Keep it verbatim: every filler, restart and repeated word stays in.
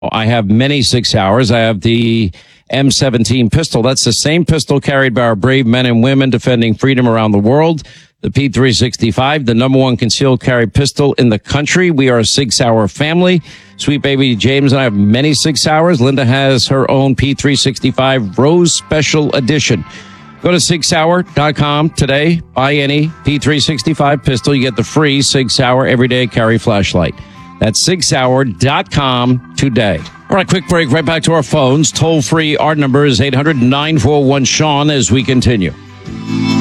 I have many Sig Sauers. I have the M seventeen pistol. That's the same pistol carried by our brave men and women defending freedom around the world. The P three sixty-five, the number one concealed carry pistol in the country. We are a Sig Sauer family. Sweet baby James and I have many Sig Sauers. Linda has her own P three sixty-five Rose Special Edition. Go to sig sauer dot com today. Buy any P three sixty-five pistol. You get the free Sig Sauer Everyday Carry flashlight. That's sig sauer dot com today. All right, quick break. Right back to our phones. Toll free. Our number is eight hundred, nine four one, Sean as we continue.